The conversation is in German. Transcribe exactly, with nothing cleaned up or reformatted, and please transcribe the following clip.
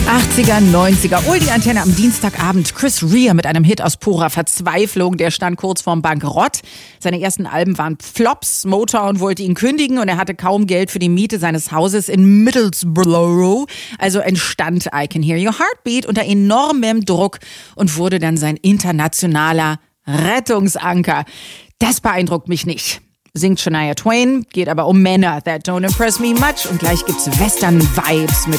achtziger, neunziger. Ul die Antenne am Dienstagabend. Chris Rea mit einem Hit aus purer Verzweiflung. Der stand kurz vorm Bankrott. Seine ersten Alben waren Flops. Motown wollte ihn kündigen und er hatte kaum Geld für die Miete seines Hauses in Middlesbrough. Also entstand I Can Hear Your Heartbeat unter enormem Druck und wurde dann sein internationaler Rettungsanker. Das beeindruckt mich nicht. Singt Shania Twain, geht aber um Männer. That don't impress me much. Und gleich gibt's Western-Vibes mit